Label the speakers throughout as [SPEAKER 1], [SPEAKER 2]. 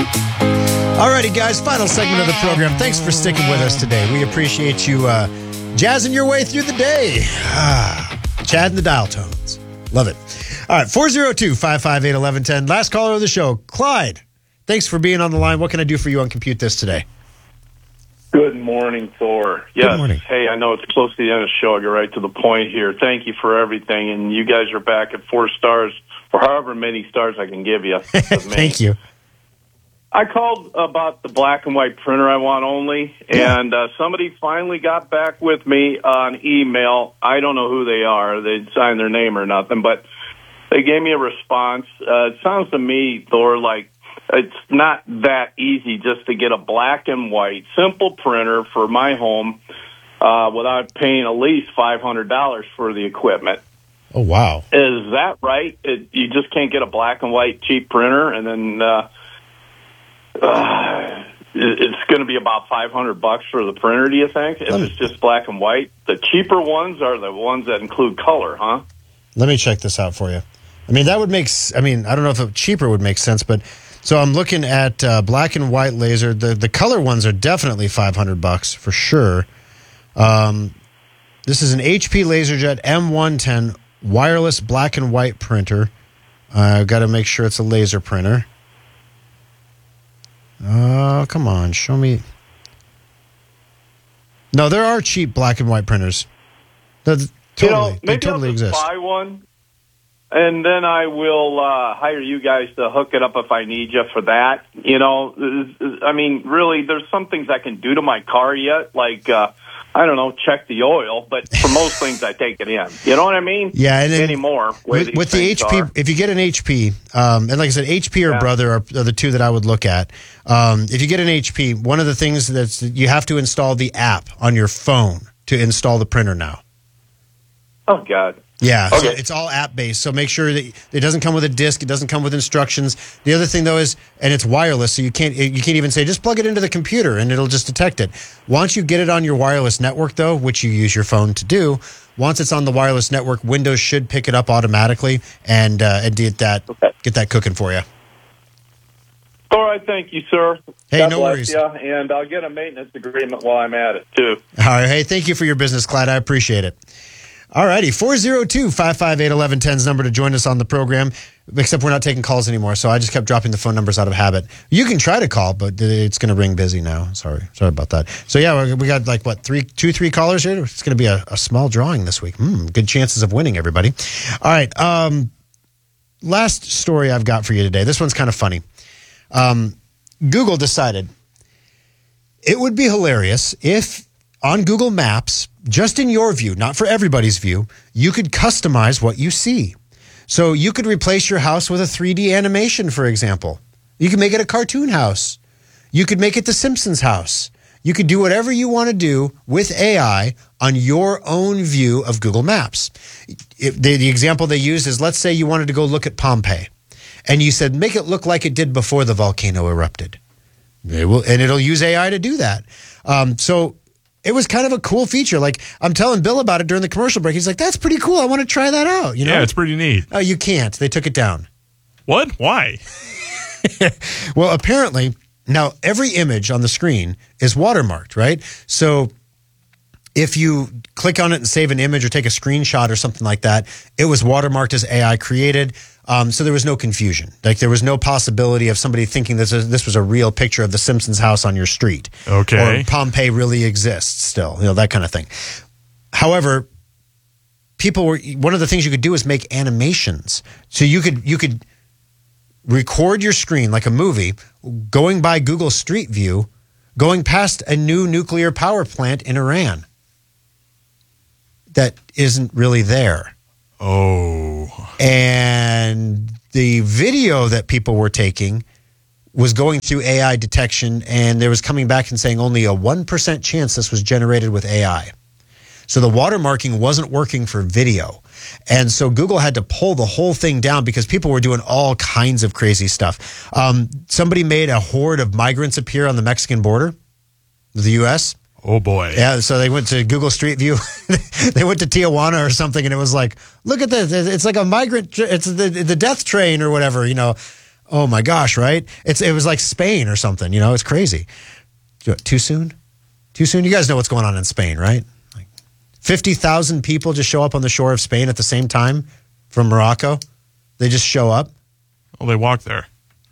[SPEAKER 1] Alrighty, guys, final segment of the program. Thanks for sticking with us today. We appreciate you jazzing your way through the day. Chad and the dial tones. Love it. All right, 402-558-1110. Last caller of the show, Clyde. Thanks for being on the line. What can I do for you on Compute This today?
[SPEAKER 2] Good morning, Thor. Yes.
[SPEAKER 1] Good morning.
[SPEAKER 2] Hey, I know it's close to the end of the show. I'll get right to the point here. Thank you for everything. And you guys are back at 4 stars, or however many stars I can give you.
[SPEAKER 1] Thank you.
[SPEAKER 2] I called about the black and white printer I want only, and somebody finally got back with me on email. I don't know who they are. They signed their name or nothing, but they gave me a response. It sounds to me, Thor, like it's not that easy just to get a black and white simple printer for my home without paying at least $500 for the equipment.
[SPEAKER 1] Oh, wow.
[SPEAKER 2] Is that right? You just can't get a black and white cheap printer, and then it's going to be about $500 for the printer, do you think? If it's just black and white? The cheaper ones are the ones that include color, huh?
[SPEAKER 1] Let me check this out for you. I mean, that would make, I don't know if it cheaper would make sense, but so I'm looking at black and white laser. The color ones are definitely $500 for sure. This is an HP LaserJet M110 wireless black and white printer. I've got to make sure it's a laser printer. Oh, come on, show me. No, there are cheap black and white printers. They totally exist.
[SPEAKER 2] Buy one, and then I will hire you guys to hook it up if I need you for that. Really, there's some things I can do to my car yet, like I don't know, check the oil, but for most things I take it in. You know what I mean?
[SPEAKER 1] Yeah, and then
[SPEAKER 2] anymore
[SPEAKER 1] with the HP, if you get an HP, and like I said, HP or Brother are the two that I would look at. If you get an HP, one of the things you have to install the app on your phone to install the printer now.
[SPEAKER 2] Oh God.
[SPEAKER 1] Yeah,
[SPEAKER 2] okay.
[SPEAKER 1] So it's all app-based, so make sure that it doesn't come with a disc, it doesn't come with instructions. The other thing, though, is, and it's wireless, so you can't even say, just plug it into the computer, and it'll just detect it. Once you get it on your wireless network, though, which you use your phone to do, once it's on the wireless network, Windows should pick it up automatically and get that cooking for you.
[SPEAKER 2] All right, thank you, sir.
[SPEAKER 1] Hey,
[SPEAKER 2] God
[SPEAKER 1] no
[SPEAKER 2] bless
[SPEAKER 1] worries.
[SPEAKER 2] You, and I'll get a maintenance agreement while I'm at it, too.
[SPEAKER 1] All right, hey, thank you for your business, Clyde. I appreciate it. All righty, 402-558-1110 is number to join us on the program, except we're not taking calls anymore, so I just kept dropping the phone numbers out of habit. You can try to call, but it's going to ring busy now. Sorry about that. So, yeah, we got like, what, three callers here? It's going to be a small drawing this week. Good chances of winning, everybody. All right, last story I've got for you today. This one's kind of funny. Google decided it would be hilarious if on Google Maps, just in your view, not for everybody's view, you could customize what you see. So you could replace your house with a 3D animation, for example. You could make it a cartoon house. You could make it the Simpsons house. You could do whatever you want to do with AI on your own view of Google Maps. The example they used is, let's say you wanted to go look at Pompeii, and you said, make it look like it did before the volcano erupted. It'll use AI to do that. So it was kind of a cool feature. Like, I'm telling Bill about it during the commercial break. He's like, that's pretty cool. I want to try that out. You know?
[SPEAKER 3] Yeah, it's pretty neat.
[SPEAKER 1] Oh, you can't. They took it down.
[SPEAKER 3] What? Why?
[SPEAKER 1] Well, apparently, now every image on the screen is watermarked, right? So if you click on it and save an image or take a screenshot or something like that, it was watermarked as AI created. So there was no confusion. Like, there was no possibility of somebody thinking this was a real picture of the Simpsons house on your street.
[SPEAKER 3] Okay.
[SPEAKER 1] Or Pompeii really exists still, that kind of thing. However, one of the things you could do is make animations. So you could record your screen like a movie, going by Google Street View, going past a new nuclear power plant in Iran that isn't really there.
[SPEAKER 3] Oh.
[SPEAKER 1] And the video that people were taking was going through AI detection, and there was coming back and saying only a 1% chance this was generated with AI. So the watermarking wasn't working for video. And so Google had to pull the whole thing down because people were doing all kinds of crazy stuff. Somebody made a horde of migrants appear on the Mexican border, the U.S.,
[SPEAKER 3] Oh, boy.
[SPEAKER 1] Yeah, so they went to Google Street View. They went to Tijuana or something, and it was like, look at this. It's like a migrant. It's the death train or whatever, Oh my gosh, right? It was like Spain or something, it's crazy. Too soon? Too soon? You guys know what's going on in Spain, right? Like 50,000 people just show up on the shore of Spain at the same time from Morocco. They just show up.
[SPEAKER 3] Well, they walk there.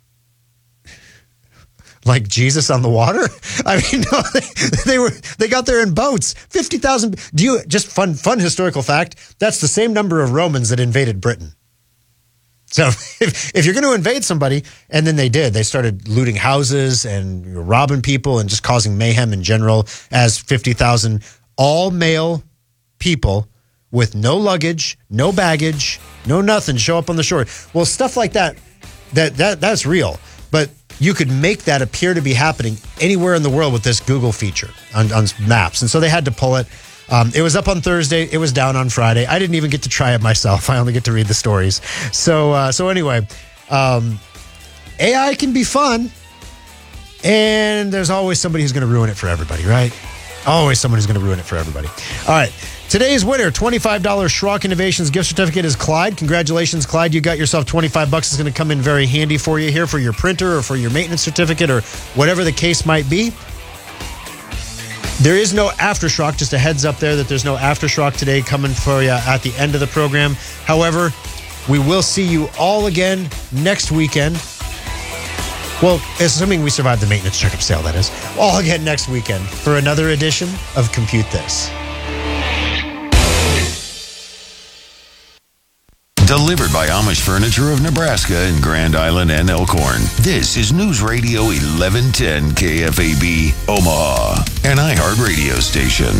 [SPEAKER 1] Like Jesus on the water? I mean, no, they got there in boats. 50,000. Just fun historical fact, that's the same number of Romans that invaded Britain. So if you're going to invade somebody, and then they started looting houses and robbing people and just causing mayhem in general as 50,000 all male people with no luggage, no baggage, no nothing show up on the shore. Well, stuff like that's real. But you could make that appear to be happening anywhere in the world with this Google feature on maps. And so they had to pull it. It was up on Thursday. It was down on Friday. I didn't even get to try it myself. I only get to read the stories. So anyway, AI can be fun. And there's always somebody who's going to ruin it for everybody, right? Always someone who's going to ruin it for everybody. All right. Today's winner, $25 Schrock Innovations gift certificate is Clyde. Congratulations, Clyde. You got yourself $25. It's going to come in very handy for you here for your printer or for your maintenance certificate or whatever the case might be. There is no aftershock. Just a heads up there that there's no aftershock today coming for you at the end of the program. However, we will see you all again next weekend. Well, assuming we survive the maintenance checkup sale, that is. All again next weekend for another edition of Compute This.
[SPEAKER 4] Delivered by Amish Furniture of Nebraska in Grand Island and Elkhorn. This is News Radio 1110 KFAB, Omaha, an iHeart radio station.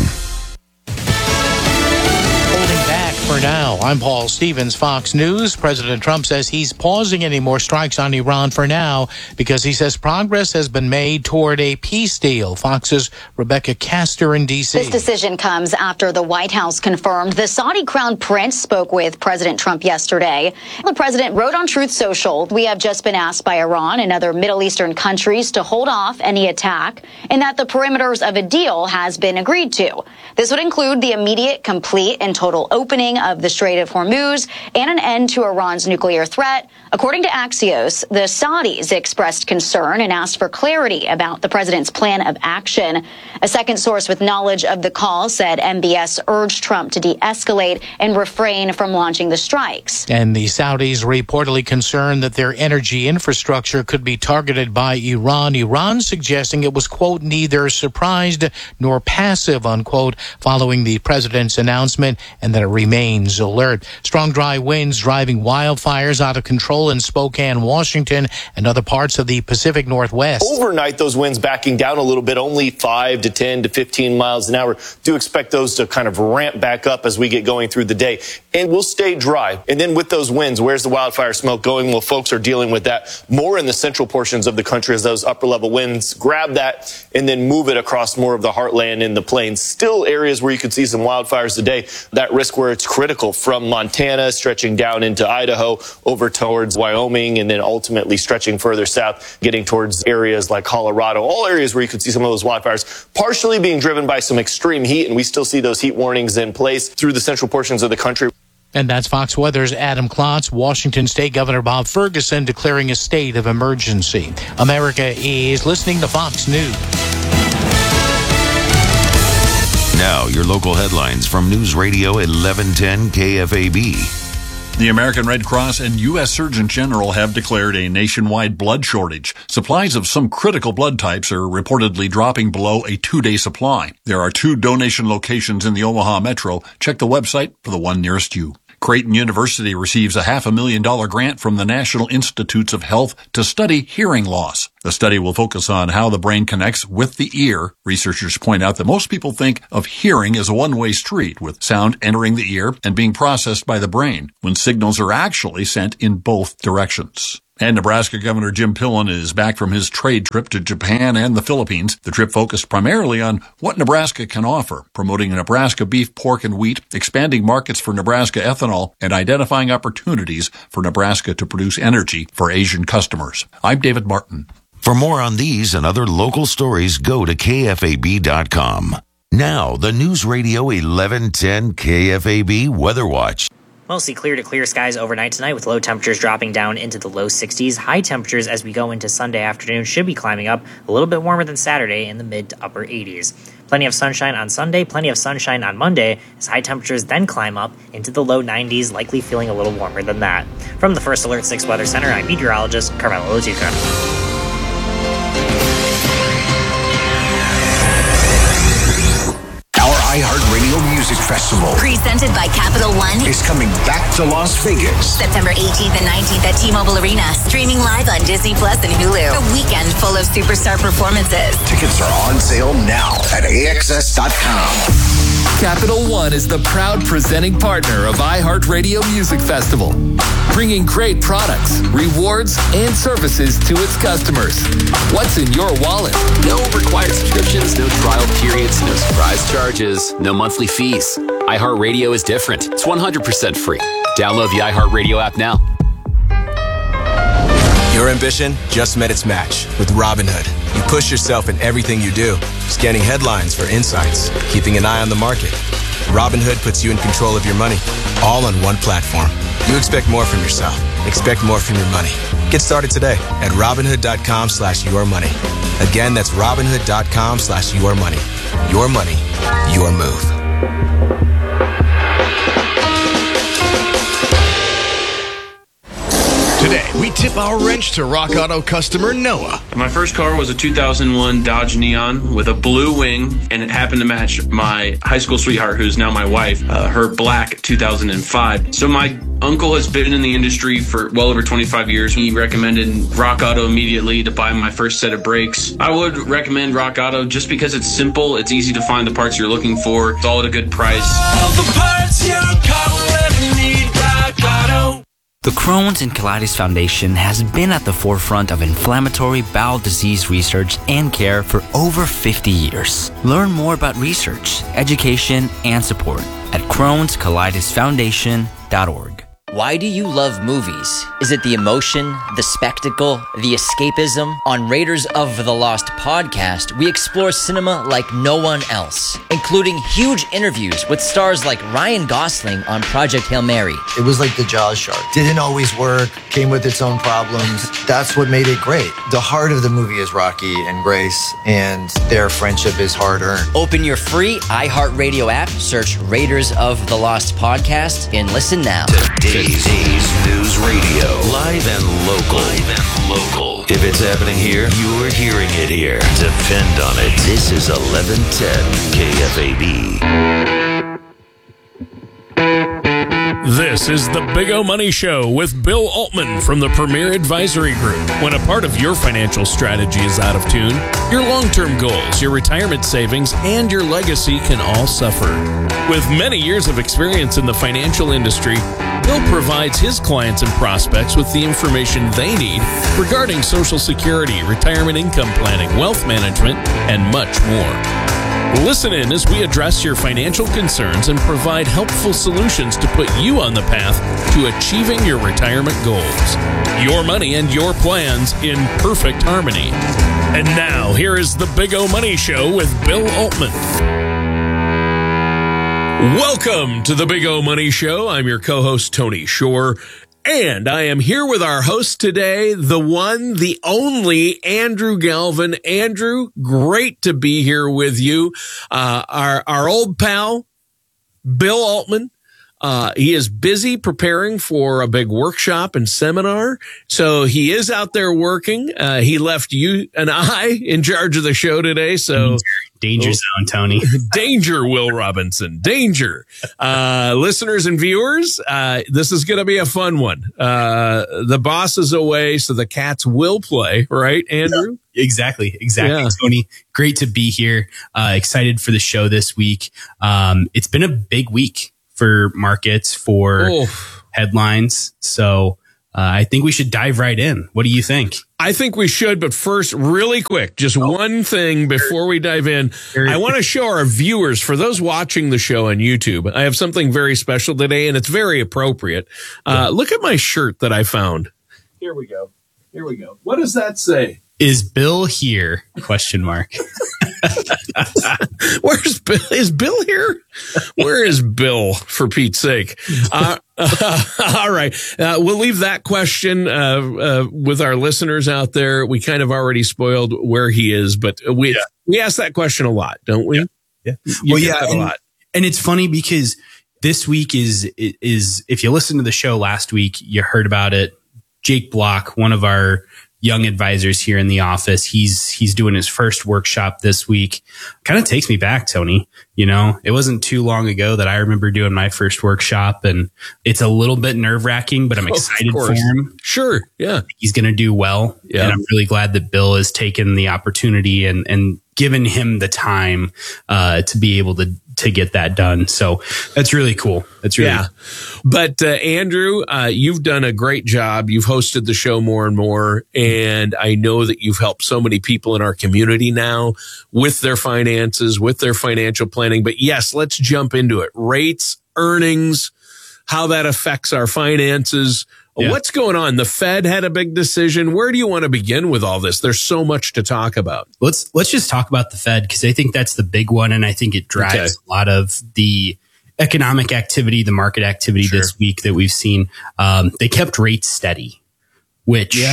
[SPEAKER 5] For now, I'm Paul Stevens, Fox News. President Trump says he's pausing any more strikes on Iran for now because he says progress has been made toward a peace deal. Fox's Rebecca Castor in D.C.
[SPEAKER 6] This decision comes after the White House confirmed the Saudi crown prince spoke with President Trump yesterday. The president wrote on Truth Social, "We have just been asked by Iran and other Middle Eastern countries to hold off any attack and that the perimeters of a deal has been agreed to. This would include the immediate, complete, and total opening of the Strait of Hormuz and an end to Iran's nuclear threat." According to Axios, the Saudis expressed concern and asked for clarity about the president's plan of action. A second source with knowledge of the call said MBS urged Trump to de-escalate and refrain from launching the strikes.
[SPEAKER 5] And the Saudis reportedly concerned that their energy infrastructure could be targeted by Iran. Iran suggesting it was, quote, neither surprised nor passive, unquote, following the president's announcement, and that it remains alert. Strong dry winds driving wildfires out of control in Spokane, Washington, and other parts of the Pacific Northwest.
[SPEAKER 7] Overnight, those winds backing down a little bit, only 5 to 10 to 15 miles an hour. Do expect those to kind of ramp back up as we get going through the day. And we'll stay dry. And then with those winds, where's the wildfire smoke going? Well, folks are dealing with that more in the central portions of the country as those upper level winds grab that and then move it across more of the heartland and the plains. Still areas where you could see some wildfires today. That risk where it's critical from Montana, stretching down into Idaho, over towards Wyoming, and then ultimately stretching further south, getting towards areas like Colorado. All areas where you could see some of those wildfires partially being driven by some extreme heat, and we still see those heat warnings in place through the central portions of the country.
[SPEAKER 5] And that's Fox Weather's Adam Klotz. Washington State Governor Bob Ferguson declaring a state of emergency. America is listening to Fox News.
[SPEAKER 4] Now, your local headlines from News Radio 1110 KFAB.
[SPEAKER 8] The American Red Cross and U.S. Surgeon General have declared a nationwide blood shortage. Supplies of some critical blood types are reportedly dropping below a 2-day supply. There are 2 donation locations in the Omaha metro. Check the website for the one nearest you. Creighton University receives a $500,000 grant from the National Institutes of Health to study hearing loss. The study will focus on how the brain connects with the ear. Researchers point out that most people think of hearing as a one-way street, with sound entering the ear and being processed by the brain, when signals are actually sent in both directions. And Nebraska Governor Jim Pillen is back from his trade trip to Japan and the Philippines. The trip focused primarily on what Nebraska can offer, promoting Nebraska beef, pork, and wheat, expanding markets for Nebraska ethanol, and identifying opportunities for Nebraska to produce energy for Asian customers. I'm David Martin.
[SPEAKER 4] For more on these and other local stories, go to KFAB.com. Now, the News Radio 1110 KFAB Weather Watch.
[SPEAKER 9] Mostly clear to clear skies overnight tonight with low temperatures dropping down into the low 60s. High temperatures as we go into Sunday afternoon should be climbing up a little bit warmer than Saturday in the mid to upper 80s. Plenty of sunshine on Sunday, plenty of sunshine on Monday as high temperatures then climb up into the low 90s, likely feeling a little warmer than that. From the First Alert 6 Weather Center, I'm meteorologist Carmelo Lotuca.
[SPEAKER 10] iHeartRadio Music Festival,
[SPEAKER 11] presented by Capital One,
[SPEAKER 10] is coming back to Las Vegas.
[SPEAKER 11] September 18th and 19th at T-Mobile Arena. Streaming live on Disney Plus and Hulu. A weekend full of superstar performances.
[SPEAKER 10] Tickets are on sale now at AXS.com.
[SPEAKER 12] Capital One is the proud presenting partner of iHeartRadio Music Festival, bringing great products, rewards, and services to its customers. What's in your wallet?
[SPEAKER 13] No required subscriptions, no trial periods, no surprise charges, no monthly fees. iHeartRadio is different. It's 100% free. Download the iHeartRadio app now.
[SPEAKER 14] Your ambition just met its match with Robinhood. You push yourself in everything you do, scanning headlines for insights, keeping an eye on the market. Robinhood puts you in control of your money, all on one platform. You expect more from yourself. Expect more from your money. Get started today at Robinhood.com/yourmoney. Again, that's Robinhood.com/yourmoney. Your money, your move.
[SPEAKER 15] Today, we tip our wrench to Rock Auto customer Noah.
[SPEAKER 16] My first car was a 2001 Dodge Neon with a blue wing, and it happened to match my high school sweetheart, who's now my wife, her black 2005. So my uncle has been in the industry for well over 25 years. He recommended Rock Auto immediately to buy my first set of brakes. I would recommend Rock Auto just because it's simple, it's easy to find the parts you're looking for, it's all at a good price.
[SPEAKER 17] All the parts your car will ever need, Rock Auto.
[SPEAKER 18] The Crohn's and Colitis Foundation has been at the forefront of inflammatory bowel disease research and care for over 50 years. Learn more about research, education, and support at Crohn'sColitisFoundation.org.
[SPEAKER 19] Why do you love movies? Is it the emotion, the spectacle, the escapism? On Raiders of the Lost podcast, we explore cinema like no one else, including huge interviews with stars like Ryan Gosling on Project Hail Mary.
[SPEAKER 20] It was like the Jaws shark. Didn't always work, came with its own problems. That's what made it great. The heart of the movie is Rocky and Grace, and their friendship is hard-earned.
[SPEAKER 19] Open your free iHeartRadio app, search Raiders of the Lost podcast, and listen now.
[SPEAKER 4] Today's News Radio. Live and local. If it's happening here, you're hearing it here. Depend on it. This is 1110 KFAB.
[SPEAKER 3] This is the Big O Money Show with Bill Altman from the Premier Advisory Group. When a part of your financial strategy is out of tune, your long-term goals, your retirement savings, and your legacy can all suffer. With many years of experience in the financial industry, Bill provides his clients and prospects with the information they need regarding Social Security, retirement income planning, wealth management, and much more. Listen in as we address your financial concerns and provide helpful solutions to put you on the path to achieving your retirement goals. Your money and your plans in perfect harmony. And now, here is the Big O Money Show with Bill Altman. Welcome to the Big O Money Show. I'm your co-host, Tony Shore. And I am here with our host today, the one, the only Andrew Galvin. Andrew, great to be here with you. Our old pal, Bill Altman. He is busy preparing for a big workshop and seminar. So he is out there working. He left you and I in charge of the show today. So
[SPEAKER 21] danger zone, Tony.
[SPEAKER 3] Danger, Will Robinson. Danger. Listeners and viewers, this is going to be a fun one. The boss is away, so the cats will play, right, Andrew?
[SPEAKER 21] Yeah, exactly. Yeah. Tony, great to be here. Excited for the show this week. It's been a big week for markets, for headlines. So I think we should dive right in. What do you think?
[SPEAKER 3] I think we should, but first, really quick, just one thing before we dive in. I want to show our viewers, for those watching the show on YouTube, I have something very special today, and it's very appropriate. Look at my shirt that I found. Here we go. What does that say?
[SPEAKER 21] Is Bill here? Question mark.
[SPEAKER 3] Where's Bill? Is Bill here? Where is Bill, for Pete's sake? All right. We'll leave that question with our listeners out there. We kind of already spoiled where he is, but we ask that question a lot, don't we?
[SPEAKER 21] Yeah. A lot. And it's funny because this week is if you listen to the show last week, you heard about it. Jake Block, one of our young advisors here in the office, he's doing his first workshop this week. Kind of takes me back, Tony. You know, it wasn't too long ago that I remember doing my first workshop, and it's a little bit nerve wracking, but I'm excited for him.
[SPEAKER 3] Sure. Yeah.
[SPEAKER 21] He's going to do well. Yeah. And I'm really glad that Bill has taken the opportunity and given him the time to be able to get that done. So that's really cool. That's really cool.
[SPEAKER 3] But Andrew, you've done a great job. You've hosted the show more and more. And I know that you've helped so many people in our community now with their finances, with their financial planning. But yes, let's jump into it. Rates, earnings, how that affects our finances. Yeah. What's going on? The Fed had a big decision. Where do you want to begin with all this? There's so much to talk about.
[SPEAKER 21] Let's just talk about the Fed, because I think that's the big one. And I think it drives a lot of the economic activity, the market activity this week that we've seen. They kept rates steady, which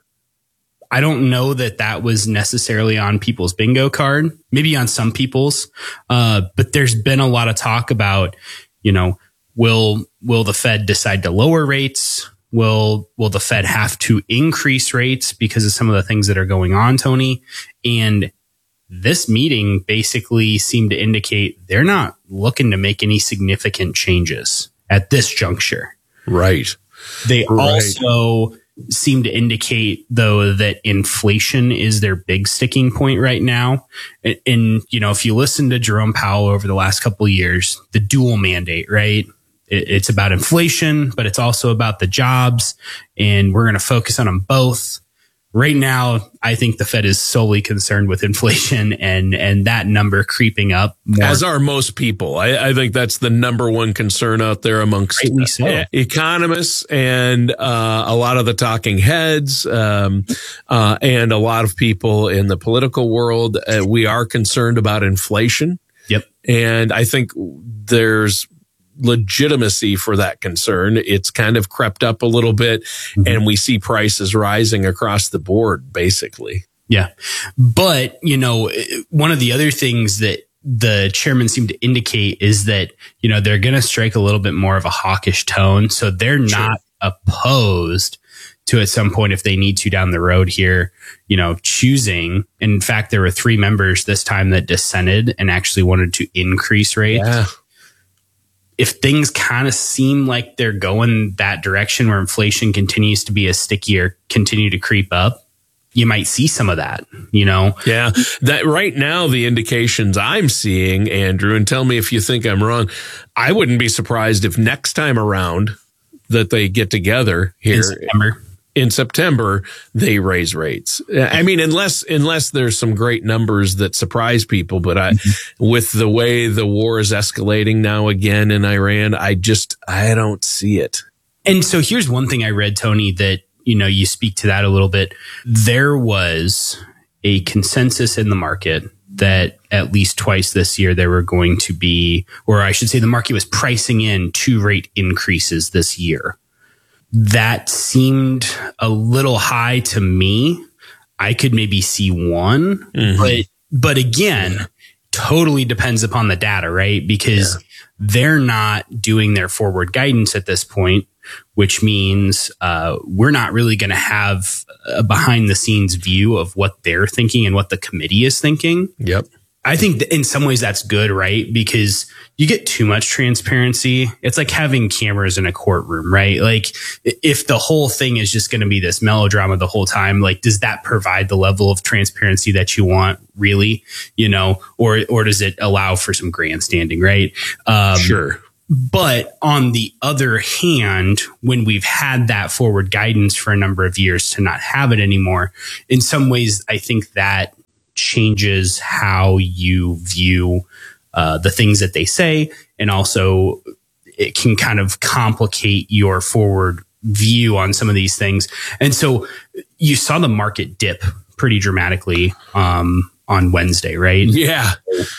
[SPEAKER 21] I don't know that was necessarily on people's bingo card, maybe on some people's. But there's been a lot of talk about, you know, will the Fed decide to lower rates? Will the Fed have to increase rates because of some of the things that are going on, Tony? And this meeting basically seemed to indicate they're not looking to make any significant changes at this juncture.
[SPEAKER 3] Right.
[SPEAKER 21] They also seem to indicate, though, that inflation is their big sticking point right now. And you know, if you listen to Jerome Powell over the last couple of years, the dual mandate, right? It's about inflation, but it's also about the jobs, and we're going to focus on them both. Right now, I think the Fed is solely concerned with inflation and that number creeping up more.
[SPEAKER 3] As are most people. I think that's the number one concern out there amongst economists and a lot of the talking heads and a lot of people in the political world. We are concerned about inflation.
[SPEAKER 21] Yep.
[SPEAKER 3] And I think there's legitimacy for that concern. It's kind of crept up a little bit, and we see prices rising across the board, basically.
[SPEAKER 21] Yeah. But, you know, one of the other things that the chairman seemed to indicate is that, you know, they're going to strike a little bit more of a hawkish tone. So they're not opposed to, at some point, if they need to down the road here, you know, choosing. In fact, there were 3 members this time that dissented and actually wanted to increase rates.
[SPEAKER 3] Yeah.
[SPEAKER 21] If things kind of seem like they're going that direction where inflation continues to be a stickier, continue to creep up, you might see some of that, you know?
[SPEAKER 3] Yeah. That right now, the indications I'm seeing, Andrew, and tell me if you think I'm wrong, I wouldn't be surprised if next time around that they get together here in September, they raise rates. I mean, unless there's some great numbers that surprise people, but with the way the war is escalating now again in Iran, I don't see it.
[SPEAKER 21] And so here's one thing I read, Tony, that, you know, you speak to that a little bit. There was a consensus in the market that at least twice this year there were going to be, or I should say the market was pricing in 2 rate increases this year. That seemed a little high to me. I could maybe see 1, but again, totally depends upon the data, right? Because they're not doing their forward guidance at this point, which means we're not really going to have a behind the scenes view of what they're thinking and what the committee is thinking.
[SPEAKER 3] Yep.
[SPEAKER 21] I think in some ways that's good, right? Because you get too much transparency. It's like having cameras in a courtroom, right? Like if the whole thing is just going to be this melodrama the whole time, like does that provide the level of transparency that you want, really? You know, or does it allow for some grandstanding, right?
[SPEAKER 3] Sure.
[SPEAKER 21] But on the other hand, when we've had that forward guidance for a number of years to not have it anymore, in some ways, I think that changes how you view the things that they say. And also it can kind of complicate your forward view on some of these things. And so you saw the market dip pretty dramatically on Wednesday, right?
[SPEAKER 3] Yeah.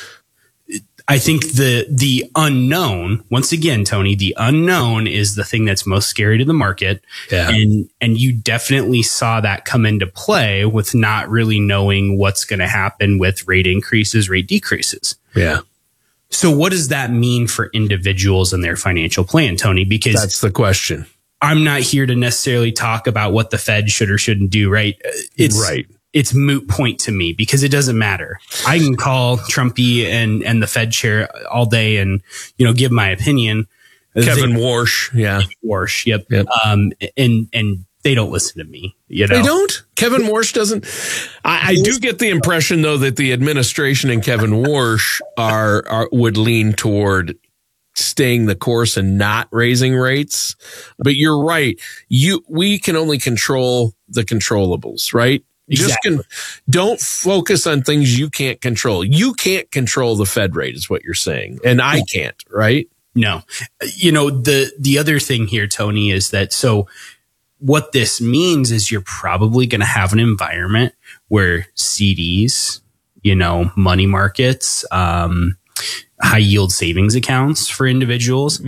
[SPEAKER 21] I think the unknown, once again, Tony, the unknown is the thing that's most scary to the market.
[SPEAKER 3] Yeah.
[SPEAKER 21] And you definitely saw that come into play with not really knowing what's going to happen with rate increases, rate decreases.
[SPEAKER 3] Yeah.
[SPEAKER 21] So what does that mean for individuals and their financial plan, Tony? Because
[SPEAKER 3] that's the question.
[SPEAKER 21] I'm not here to necessarily talk about what the Fed should or shouldn't do, right? It's moot point to me because it doesn't matter. I can call Trumpy and the Fed chair all day and, give my opinion.
[SPEAKER 3] Kevin Warsh. Yeah.
[SPEAKER 21] Warsh. Yep. And they don't listen to me. They
[SPEAKER 3] don't? Kevin Warsh doesn't. I do get the impression though that the administration and Kevin Warsh would lean toward staying the course and not raising rates. But you're right. We can only control the controllables, right?
[SPEAKER 21] Exactly.
[SPEAKER 3] Don't focus on things you can't control. You can't control the Fed rate is what you're saying. And I can't, right?
[SPEAKER 21] No. The other thing here, Tony, is that so what this means is you're probably going to have an environment where CDs, money markets, high yield savings accounts for individuals,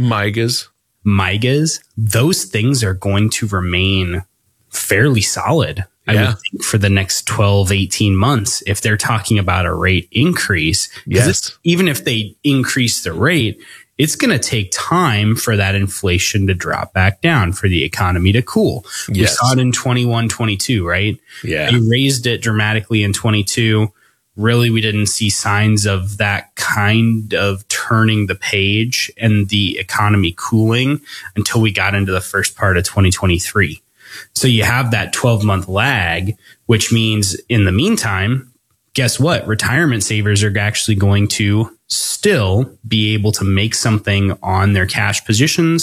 [SPEAKER 21] MYGAs, those things are going to remain fairly solid. I would think for the next 12, 18 months, if they're talking about a rate increase, even if they increase the rate, it's going to take time for that inflation to drop back down, for the economy to cool. We saw it in 21, 22, right?
[SPEAKER 3] Yeah.
[SPEAKER 21] They raised it dramatically in 22. Really, we didn't see signs of that kind of turning the page and the economy cooling until we got into the first part of 2023. So you have that 12-month lag, which means in the meantime, guess what? Retirement savers are actually going to still be able to make something on their cash positions,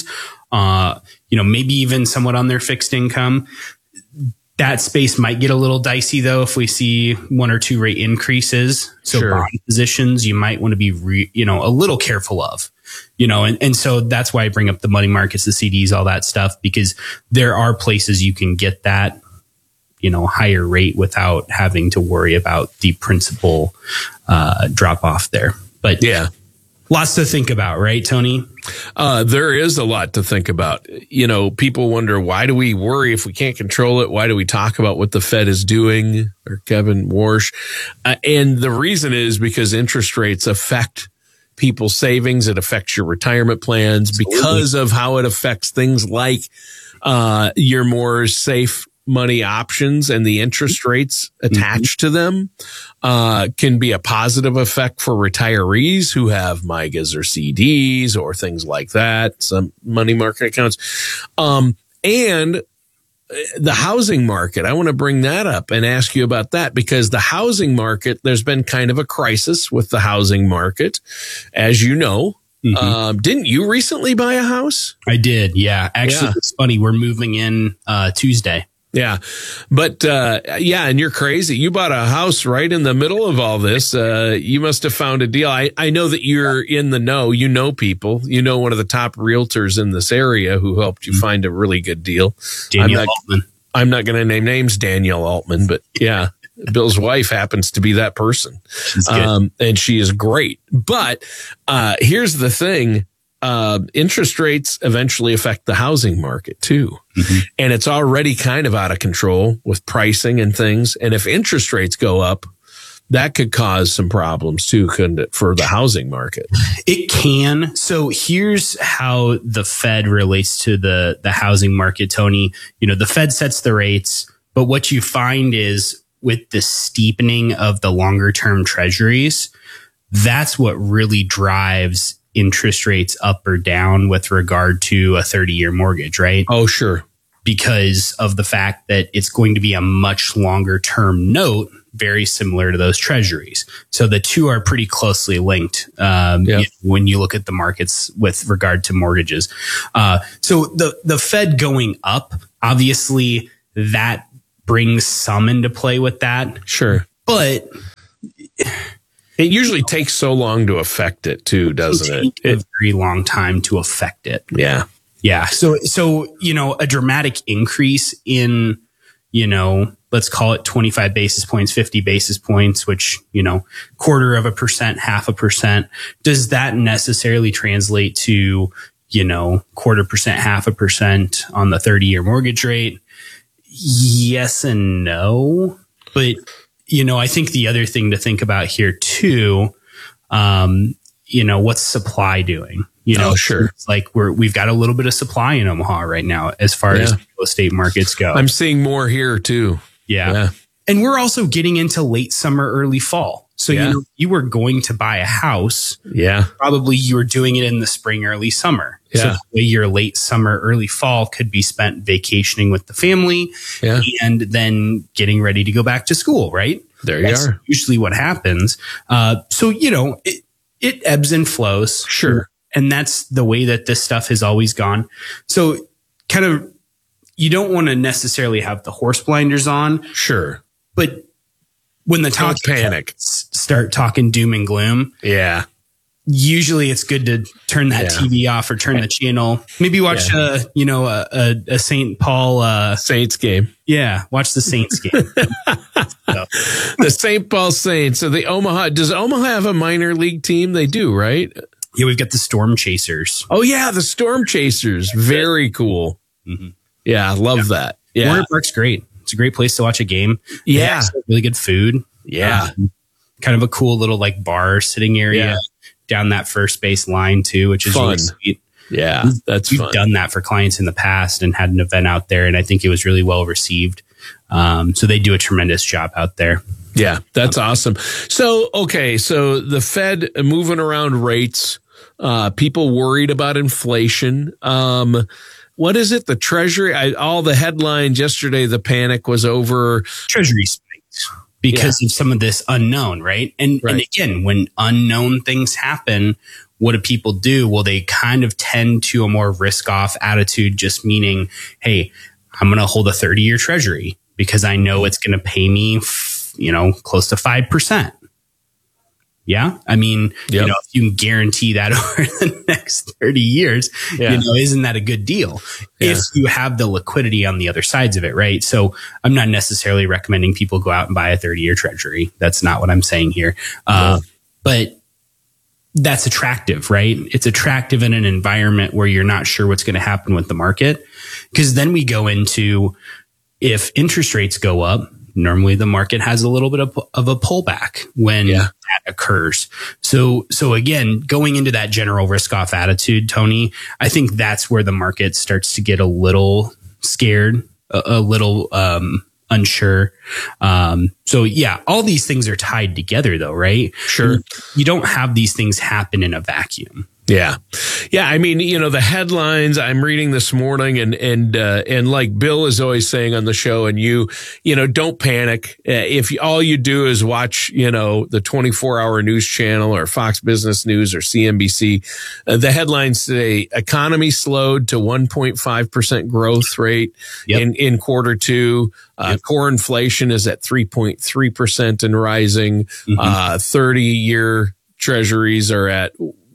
[SPEAKER 21] maybe even somewhat on their fixed income. That space might get a little dicey, though, if we see 1 or 2 rate increases. So bond positions, you might want to be, a little careful of, and so that's why I bring up the money markets, the CDs, all that stuff, because there are places you can get that, higher rate without having to worry about the principal drop off there. But lots to think about, right, Tony?
[SPEAKER 3] There is a lot to think about. People wonder, why do we worry if we can't control it? Why do we talk about what the Fed is doing, or Kevin Warsh? And the reason is because interest rates affect people's savings. It affects your retirement plans. Absolutely. Because of how it affects things like your more safe money options, and the interest rates attached to them can be a positive effect for retirees who have MYGAs or CDs or things like that, some money market accounts. And the housing market, I want to bring that up and ask you about that, because the housing market, there's been kind of a crisis with the housing market, as you know. Didn't you recently buy a house?
[SPEAKER 21] I did. Yeah. Actually, it's funny. We're moving in Tuesday.
[SPEAKER 3] Yeah. But, and you're crazy. You bought a house right in the middle of all this. You must have found a deal. I know that you're in the know. You know people. You know one of the top realtors in this area who helped you find a really good deal.
[SPEAKER 21] Danielle Altman.
[SPEAKER 3] I'm not going to name names, Danielle Altman, but yeah, Bill's wife happens to be that person.
[SPEAKER 21] She's good.
[SPEAKER 3] And she is great. But here's the thing. Interest rates eventually affect the housing market too. And it's already kind of out of control with pricing and things. And if interest rates go up, that could cause some problems too, couldn't it, for the housing market?
[SPEAKER 21] It can. So here's how the Fed relates to the housing market, Tony. The Fed sets the rates, but what you find is with the steepening of the longer term treasuries, that's what really drives interest rates up or down with regard to a 30-year mortgage, right?
[SPEAKER 3] Oh, sure.
[SPEAKER 21] Because of the fact that it's going to be a much longer term note, very similar to those treasuries. So the two are pretty closely linked when you look at the markets with regard to mortgages. So the Fed going up, obviously that brings some into play with that.
[SPEAKER 3] Sure.
[SPEAKER 21] But
[SPEAKER 3] it usually takes so long to affect it too, doesn't it?
[SPEAKER 21] A very long time to affect it.
[SPEAKER 3] Yeah.
[SPEAKER 21] Yeah. So, a dramatic increase in, let's call it 25 basis points, 50 basis points, which, 0.25%, 0.5%. Does that necessarily translate to, 0.25%, 0.5% on the 30-year mortgage rate? Yes and no. But, I think the other thing to think about here too, what's supply doing?
[SPEAKER 2] Sure.
[SPEAKER 21] It's like we've got a little bit of supply in Omaha right now as far as real estate markets go.
[SPEAKER 2] I'm seeing more here too.
[SPEAKER 21] Yeah. And we're also getting into late summer, early fall. So, you were going to buy a house.
[SPEAKER 2] Yeah.
[SPEAKER 21] Probably you were doing it in the spring, early summer.
[SPEAKER 2] Yeah.
[SPEAKER 21] So your late summer, early fall could be spent vacationing with the family and then getting ready to go back to school, right?
[SPEAKER 2] That's
[SPEAKER 21] usually what happens. So, it ebbs and flows.
[SPEAKER 2] Sure.
[SPEAKER 21] And that's the way that this stuff has always gone. So kind of, you don't want to necessarily have the horse blinders on.
[SPEAKER 2] Sure.
[SPEAKER 21] But when the
[SPEAKER 2] Don't panic,
[SPEAKER 21] start talking doom and gloom.
[SPEAKER 2] Yeah.
[SPEAKER 21] Usually it's good to turn that TV off or turn the channel. Maybe watch a St. Paul
[SPEAKER 2] Saints game.
[SPEAKER 21] Yeah, watch the Saints game.
[SPEAKER 2] The St. Paul Saints. So does Omaha have a minor league team? They do, right?
[SPEAKER 21] Yeah, we've got the Storm Chasers.
[SPEAKER 2] Oh yeah, the Storm Chasers. Very cool.
[SPEAKER 21] Mm-hmm.
[SPEAKER 2] Yeah, love that. Yeah.
[SPEAKER 21] Warner Park's great. It's a great place to watch a game.
[SPEAKER 2] Yeah.
[SPEAKER 21] Really good food.
[SPEAKER 2] Yeah.
[SPEAKER 21] Kind of a cool little bar sitting area down that first base line too, which is
[SPEAKER 2] fun.
[SPEAKER 21] Really sweet.
[SPEAKER 2] Yeah,
[SPEAKER 21] we've done that for clients in the past and had an event out there, and I think it was really well received. So they do a tremendous job out there.
[SPEAKER 2] Yeah, that's awesome. So, okay, so the Fed moving around rates, people worried about inflation. What is it? The Treasury, all the headlines yesterday, the panic was over.
[SPEAKER 21] Treasury spiked because of some of this unknown, right? And again, when unknown things happen, what do people do? Well, they kind of tend to a more risk-off attitude, just meaning, hey, I'm going to hold a 30-year Treasury because I know it's going to pay me, close to 5%. Yeah. I mean, if you can guarantee that over the next 30 years, isn't that a good deal? Yeah. If you have the liquidity on the other sides of it, right? So I'm not necessarily recommending people go out and buy a 30-year Treasury. That's not what I'm saying here. But that's attractive, right? It's attractive in an environment where you're not sure what's going to happen with the market. Because then we go into, if interest rates go up, normally the market has a little bit of a pullback when that occurs. So again, going into that general risk off attitude, Tony, I think that's where the market starts to get a little scared, a little unsure. So yeah, all these things are tied together though, right?
[SPEAKER 2] Sure.
[SPEAKER 21] You don't have these things happen in a vacuum.
[SPEAKER 2] Yeah. Yeah. I mean, the headlines I'm reading this morning and like Bill is always saying on the show, and don't panic. If all you do is watch, the 24-hour news channel or Fox Business News or CNBC, the headlines say economy slowed to 1.5% growth rate in quarter two. Core inflation is at 3.3% and rising. 30-year treasuries are at,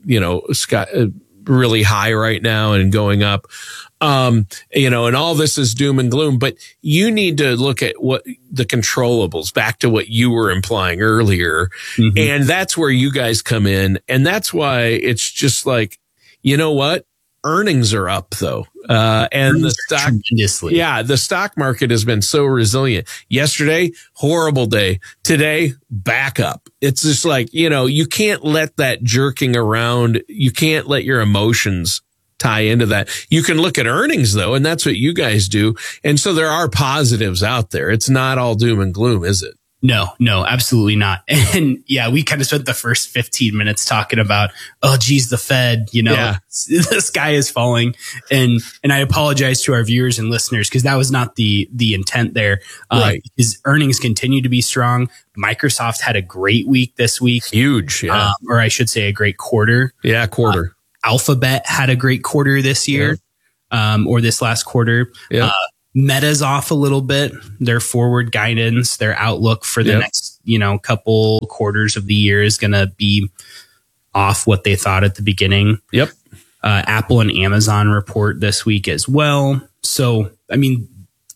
[SPEAKER 2] really high right now and going up. And all this is doom and gloom, but you need to look at what the controllables, back to what you were implying earlier. Mm-hmm. And that's where you guys come in. And that's why it's just like, you know what? Earnings are up though. And the stock market has been so resilient. Yesterday, horrible day. Today, back up. It's just like, you can't let that jerking around. You can't let your emotions tie into that. You can look at earnings though, and that's what you guys do. And so there are positives out there. It's not all doom and gloom, is it?
[SPEAKER 21] No, absolutely not. And yeah, we kind of spent the first 15 minutes talking about, oh, geez, the Fed, the sky is falling. And I apologize to our viewers and listeners because that was not the intent there.
[SPEAKER 2] Right.
[SPEAKER 21] Because earnings continue to be strong. Microsoft had a great week this week.
[SPEAKER 2] Huge. Yeah.
[SPEAKER 21] Or I should say a great quarter.
[SPEAKER 2] Yeah. Quarter.
[SPEAKER 21] Alphabet had a great quarter this year, or this last quarter.
[SPEAKER 2] Yeah.
[SPEAKER 21] Meta's off a little bit. Their forward guidance, their outlook for the next, couple quarters of the year is going to be off what they thought at the beginning.
[SPEAKER 2] Yep.
[SPEAKER 21] Apple and Amazon report this week as well. So, I mean,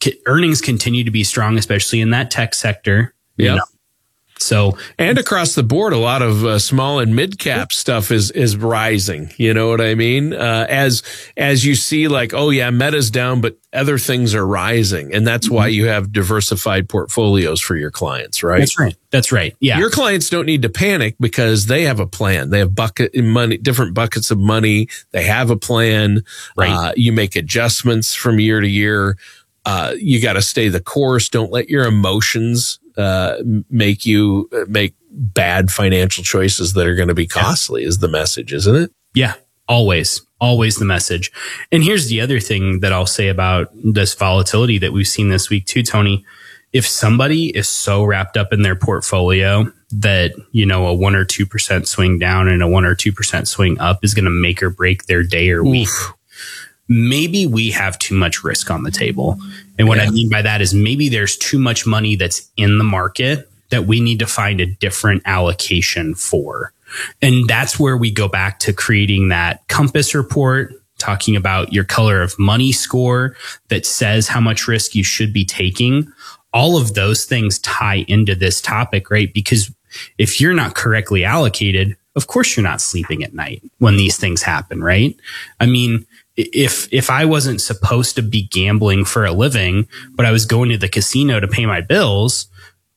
[SPEAKER 21] earnings continue to be strong, especially in that tech sector.
[SPEAKER 2] Yeah.
[SPEAKER 21] So,
[SPEAKER 2] and across the board, a lot of small and mid cap stuff is rising. You know what I mean? As you see, like, oh yeah, Meta's down, but other things are rising, and that's why you have diversified portfolios for your clients, right?
[SPEAKER 21] That's right. Yeah,
[SPEAKER 2] your clients don't need to panic because they have a plan. They have different buckets of money. They have a plan.
[SPEAKER 21] Right.
[SPEAKER 2] You make adjustments from year to year. You got to stay the course. Don't let your emotions make you make bad financial choices that are going to be costly is the message, isn't it?
[SPEAKER 21] Yeah, always the message. And here's the other thing that I'll say about this volatility that we've seen this week too, Tony. If somebody is so wrapped up in their portfolio that, a 1 or 2% swing down and a 1 or 2% swing up is going to make or break their day or week, maybe we have too much risk on the table. And what I mean by that is maybe there's too much money that's in the market that we need to find a different allocation for. And that's where we go back to creating that compass report, talking about your color of money score that says how much risk you should be taking. All of those things tie into this topic, right? Because if you're not correctly allocated, of course you're not sleeping at night when these things happen, right? I mean, if I wasn't supposed to be gambling for a living, but I was going to the casino to pay my bills,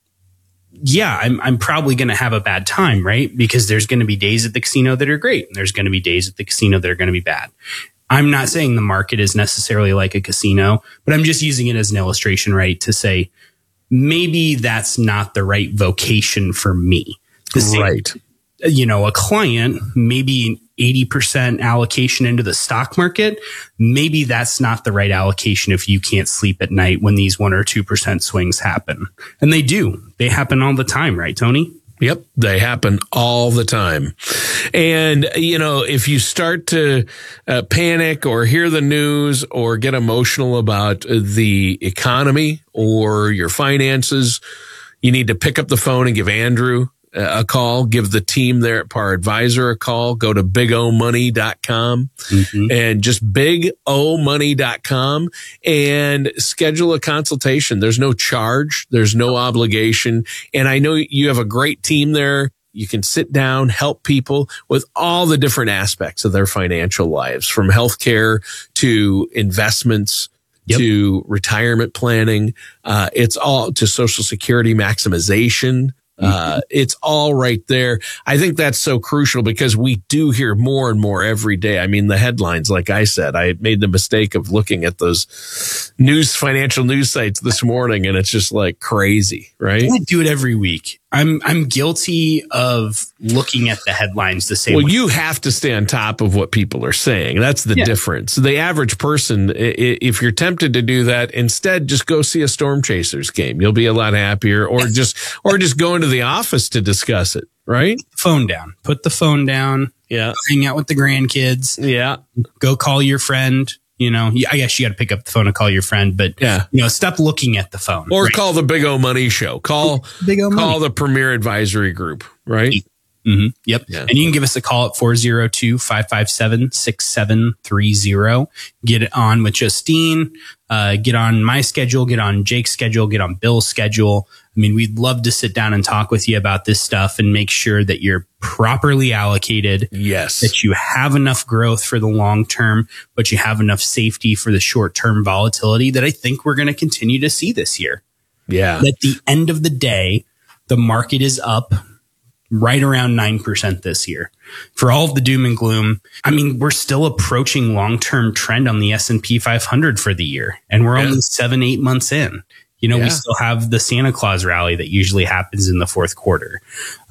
[SPEAKER 21] I'm probably going to have a bad time, right? Because there's going to be days at the casino that are great, and there's going to be days at the casino that are going to be bad. I'm not saying the market is necessarily like a casino, but I'm just using it as an illustration, right? To say maybe that's not the right vocation for me.
[SPEAKER 2] Right.
[SPEAKER 21] A client, maybe 80% allocation into the stock market. Maybe that's not the right allocation if you can't sleep at night when these 1 or 2% swings happen. And they do. They happen all the time, right, Tony?
[SPEAKER 2] Yep. They happen all the time. And, if you start to panic or hear the news or get emotional about the economy or your finances, you need to pick up the phone and give Andrew a call, give the team there at Par Advisor a call, go to bigomoney.com and just bigomoney.com and schedule a consultation. There's no charge. There's no obligation. And I know you have a great team there. You can sit down, help people with all the different aspects of their financial lives, from healthcare to investments, to retirement planning. It's all to Social Security maximization. It's all right there. I think that's so crucial because we do hear more and more every day. I mean, the headlines, like I said, I made the mistake of looking at those financial news sites this morning, and it's just like crazy, right?
[SPEAKER 21] I do it every week. I'm guilty of looking at the headlines the same way.
[SPEAKER 2] Well, you have to stay on top of what people are saying. That's the difference. The average person, if you're tempted to do that, instead just go see a Storm Chasers game. You'll be a lot happier, or just go into the office to discuss it, right?
[SPEAKER 21] Phone down. Put the phone down.
[SPEAKER 2] Yeah.
[SPEAKER 21] Hang out with the grandkids.
[SPEAKER 2] Yeah.
[SPEAKER 21] Go call your friend. I guess you got to pick up the phone and call your friend, but stop looking at the phone.
[SPEAKER 2] Or call the Big O Money Show. Call the Premier Advisory Group, right?
[SPEAKER 21] Mm-hmm. Yep. Yeah. And you can give us a call at 402-557-6730. Get on with Justine, get on my schedule, get on Jake's schedule, get on Bill's schedule. I mean, we'd love to sit down and talk with you about this stuff and make sure that you're properly allocated.
[SPEAKER 2] Yes.
[SPEAKER 21] That you have enough growth for the long term, but you have enough safety for the short term volatility that I think we're going to continue to see this year.
[SPEAKER 2] Yeah.
[SPEAKER 21] At the end of the day, the market is up right around 9% this year. For all of the doom and gloom, I mean, we're still approaching long-term trend on the S&P 500 for the year, and we're only 7-8 months in. We still have the Santa Claus rally that usually happens in the fourth quarter.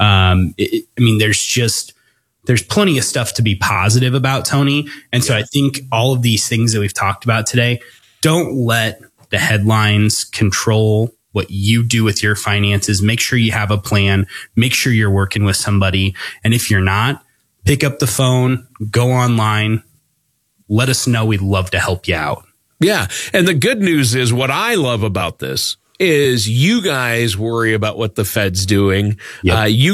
[SPEAKER 21] There's plenty of stuff to be positive about, Tony. And so I think all of these things that we've talked about today, don't let the headlines control what you do with your finances. Make sure you have a plan. Make sure you're working with somebody. And if you're not, pick up the phone, go online, let us know. We'd love to help you out.
[SPEAKER 2] Yeah. And the good news is, what I love about this is you guys worry about what the Fed's doing.
[SPEAKER 21] Yep.
[SPEAKER 2] You